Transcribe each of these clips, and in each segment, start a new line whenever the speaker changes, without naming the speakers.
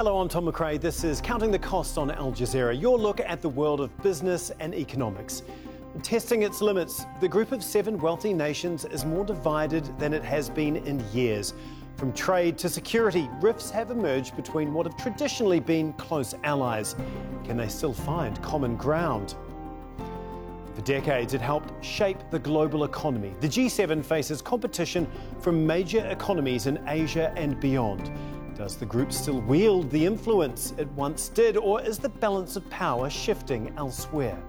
Hello, I'm Tom McRae. This is Counting the Cost on Al Jazeera, your look at the world of business and economics. Testing its limits, the group of 7 wealthy nations is more divided than it has been in years. From trade to security, rifts have emerged between what have traditionally been close allies. Can they still find common ground? For decades, it helped shape the global economy. The G7 faces competition from major economies in Asia and beyond. Does the group still wield the influence it once did, or is the balance of power shifting elsewhere?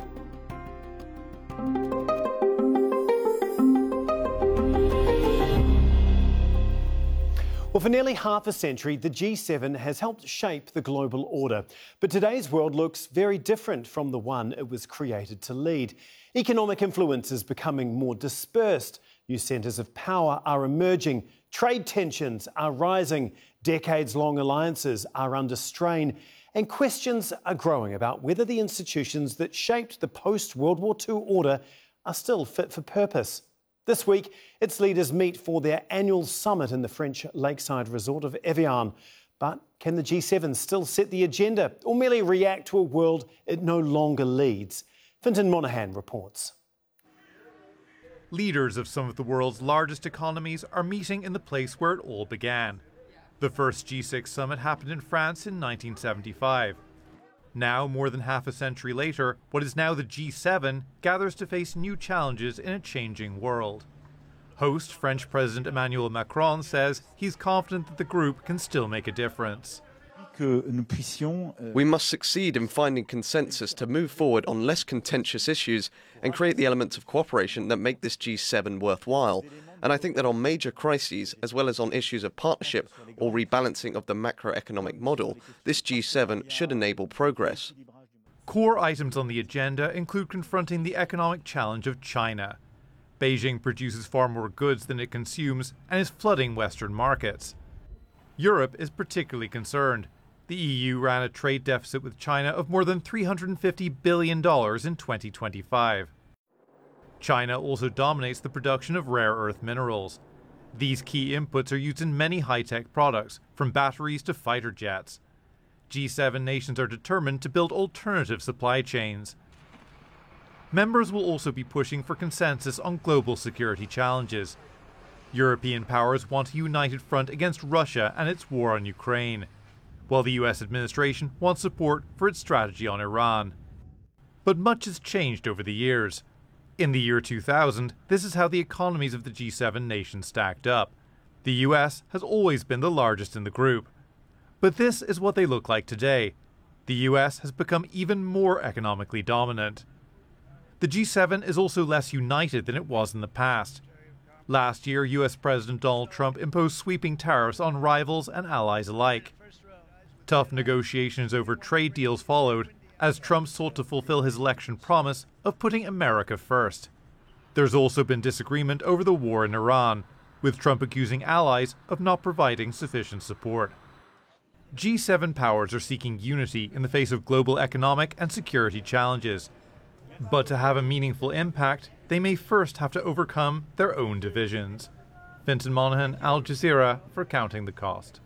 Well, for nearly half a century, the G7 has helped shape the global order. But today's world looks very different from the one it was created to lead. Economic influence is becoming more dispersed. New centres of power are emerging. Trade tensions are rising. Decades-long alliances are under strain. And questions are growing about whether the institutions that shaped the post-World War II order are still fit for purpose. This week, its leaders meet for their annual summit in the French lakeside resort of Evian. But can the G7 still set the agenda or merely react to a world it no longer leads? Fintan Monahan reports.
Leaders of some of the world's largest economies are meeting in the place where it all began. The first G6 summit happened in France in 1975. Now, more than half a century later, what is now the G7 gathers to face new challenges in a changing world. Host French President Emmanuel Macron says he's confident that the group can still make a difference.
We must succeed in finding consensus to move forward on less contentious issues and create the elements of cooperation that make this G7 worthwhile. And I think that on major crises, as well as on issues of partnership or rebalancing of the macroeconomic model, this G7 should enable progress.
Core items on the agenda include confronting the economic challenge of China. Beijing produces far more goods than it consumes and is flooding Western markets. Europe is particularly concerned. The EU ran a trade deficit with China of more than $350 billion in 2025. China also dominates the production of rare earth minerals. These key inputs are used in many high-tech products, from batteries to fighter jets. G7 nations are determined to build alternative supply chains. Members will also be pushing for consensus on global security challenges. European powers want a united front against Russia and its war on Ukraine, while the US administration wants support for its strategy on Iran. But much has changed over the years. In the year 2000, this is how the economies of the G7 nations stacked up. The US has always been the largest in the group. But this is what they look like today. The US has become even more economically dominant. The G7 is also less united than it was in the past. Last year, US President Donald Trump imposed sweeping tariffs on rivals and allies alike. Tough negotiations over trade deals followed, as Trump sought to fulfill his election promise of putting America first. There's also been disagreement over the war in Iran, with Trump accusing allies of not providing sufficient support. G7 powers are seeking unity in the face of global economic and security challenges. But to have a meaningful impact, they may first have to overcome their own divisions. Fintan Monahan, Al Jazeera, for Counting the Cost.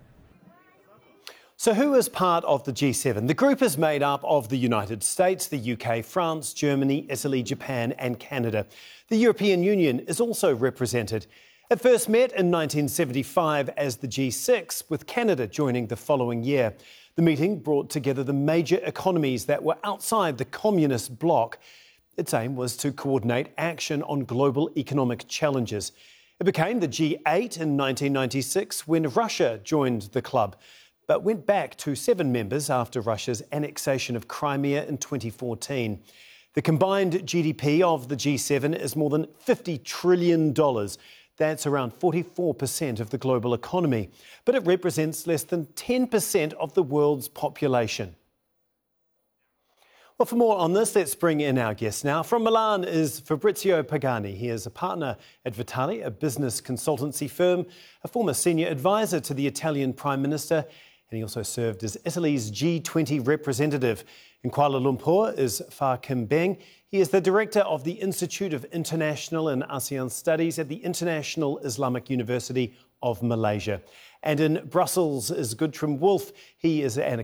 So who is part of the G7? The group is made up of the United States, the UK, France, Germany, Italy, Japan and Canada. The European Union is also represented. It first met in 1975 as the G6, with Canada joining the following year. The meeting brought together the major economies that were outside the communist bloc. Its aim was to coordinate action on global economic challenges. It became the G8 in 1996 when Russia joined the club, but went back to 7 members after Russia's annexation of Crimea in 2014. The combined GDP of the G7 is more than $50 trillion. That's around 44% of the global economy, but it represents less than 10% of the world's population. Well, for more on this, let's bring in our guest now. From Milan is Fabrizio Pagani. He is a partner at Vitali, a business consultancy firm, a former senior advisor to the Italian Prime Minister, and he also served as Italy's G20 representative. In Kuala Lumpur is Fah Kim Beng. He is the director of the Institute of International and ASEAN Studies at the International Islamic University of Malaysia. And in Brussels is Guntram Wolff. He is an